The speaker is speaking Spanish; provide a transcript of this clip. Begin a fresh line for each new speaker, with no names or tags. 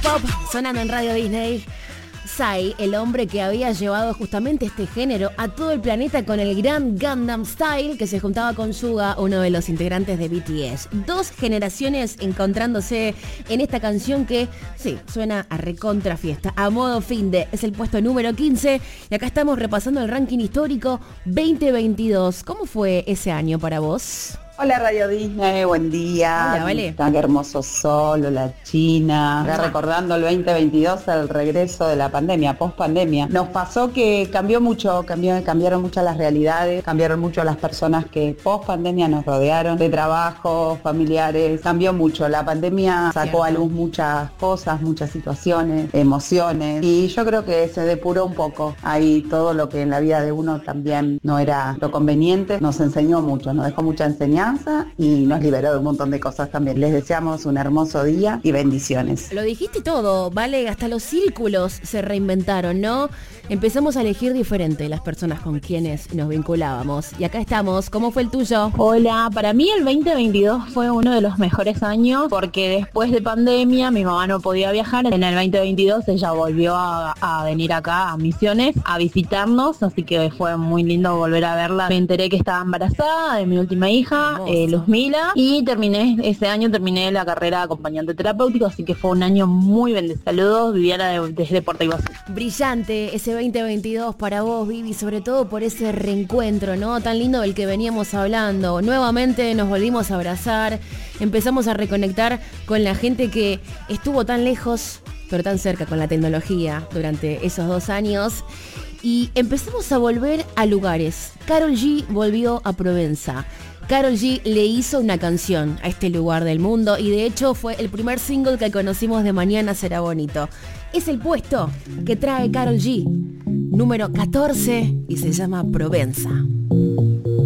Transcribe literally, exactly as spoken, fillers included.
Pop sonando en Radio Disney. Psy, el hombre que había llevado justamente este género a todo el planeta con el gran Gangnam Style, que se juntaba con Suga, uno de los integrantes de B T S. Dos generaciones encontrándose en esta canción que, sí, suena a recontra fiesta, a modo fin de, es el puesto número quince, y acá estamos repasando el ranking histórico veinte veintidós. ¿Cómo fue ese año para vos?
Hola Radio Disney, buen día.
Hola, vale.
Tan hermoso sol, la China. Acá recordando el veinte veintidós, el regreso de la pandemia, post pandemia. Nos pasó que cambió mucho, cambió, cambiaron mucho las realidades, cambiaron mucho las personas que post pandemia nos rodearon, de trabajo, familiares, cambió mucho. La pandemia sacó a luz muchas cosas, muchas situaciones, emociones, y yo creo que se depuró un poco ahí todo lo que en la vida de uno también no era lo conveniente. Nos enseñó mucho, nos dejó mucha enseñanza y nos liberó de un montón de cosas también. Les deseamos un hermoso día y bendiciones.
Lo dijiste todo, vale, hasta los círculos se reinventaron, ¿no? Empezamos a elegir diferente las personas con quienes nos vinculábamos. Y acá estamos, ¿cómo fue el tuyo?
Hola, para mí el veinte veintidós fue uno de los mejores años porque después de pandemia mi mamá no podía viajar. En el veinte veintidós ella volvió a, a venir acá a Misiones a visitarnos, así que fue muy lindo volver a verla. Me enteré que estaba embarazada de mi última hija, eh, Luzmila, y terminé, ese año terminé la carrera de acompañante terapéutico, así que fue un año muy bendecido. Saludos, Viviana de, desde Puerto Iguazú.
Brillante ese veinte veintidós para vos, Vivi, sobre todo por ese reencuentro, ¿no? Tan lindo del que veníamos hablando. Nuevamente nos volvimos a abrazar, empezamos a reconectar con la gente que estuvo tan lejos, pero tan cerca con la tecnología durante esos dos años. Y empezamos a volver a lugares. Karol G volvió a Provenza. Karol G le hizo una canción a este lugar del mundo y de hecho fue el primer single que conocimos de Mañana Será Bonito. Es el puesto que trae Karol G, número catorce, y se llama Provenza.